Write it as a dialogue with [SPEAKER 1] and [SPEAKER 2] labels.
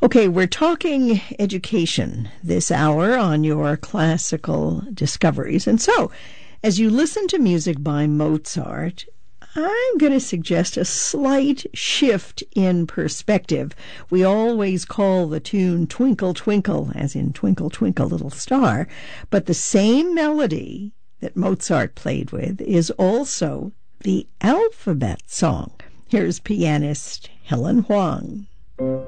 [SPEAKER 1] Okay, we're talking education this hour on your classical discoveries. And so, as you listen to music by Mozart, I'm going to suggest a slight shift in perspective. We always call the tune Twinkle, Twinkle, as in Twinkle, Twinkle, Little Star, but the same melody that Mozart played with is also the alphabet song. Here's pianist Helen Huang.